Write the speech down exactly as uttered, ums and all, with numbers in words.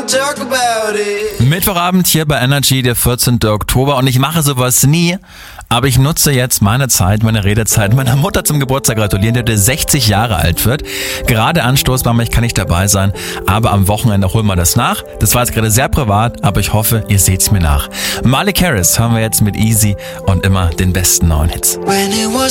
talk about it. Mittwochabend hier bei Energy, der vierzehnten Oktober, und ich mache sowas nie, aber ich nutze jetzt meine Zeit, meine Redezeit, meiner Mutter zum Geburtstag gratulieren, die heute sechzig Jahre alt wird. Gerade Anstoßmama, ich kann nicht dabei sein, aber am Wochenende holen wir das nach. Das war jetzt gerade sehr privat, aber ich hoffe, ihr seht's mir nach. Miley Cyrus haben wir jetzt mit Easy und immer den besten neuen Hits.